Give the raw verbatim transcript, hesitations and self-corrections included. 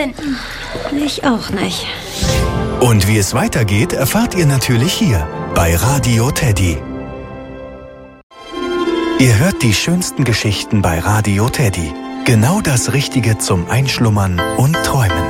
schlafen. Ich auch nicht. Und wie es weitergeht, erfahrt ihr natürlich hier bei Radio Teddy. Ihr hört die schönsten Geschichten bei Radio Teddy. Genau das Richtige zum Einschlummern und Träumen.